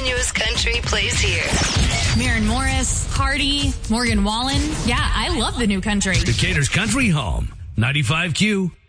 Continuous Country plays here. Maren Morris, Hardy, Morgan Wallen. Yeah, I love the new country. Decatur's Country Home, 95Q.